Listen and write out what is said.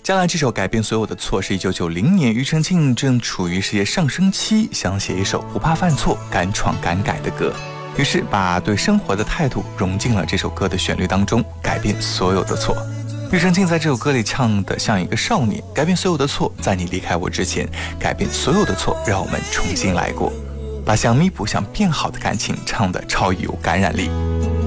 将来这首改变所有的错是1990年庾澄庆正处于事业上升期，想写一首不怕犯错、敢闯敢改的歌，于是把对生活的态度融进了这首歌的旋律当中，改变所有的错。庾澄庆在这首歌里唱得像一个少年，改变所有的错，在你离开我之前，改变所有的错，让我们重新来过，把想弥补、想变好的感情唱得超有感染力。